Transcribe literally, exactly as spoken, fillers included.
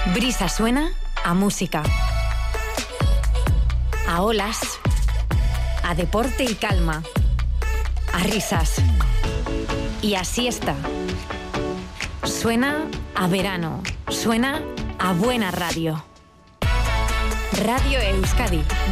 Brisa suena a música, a olas, a deporte y calma, a risas y a siesta. Suena a verano, suena a buena radio. Radio Euskadi,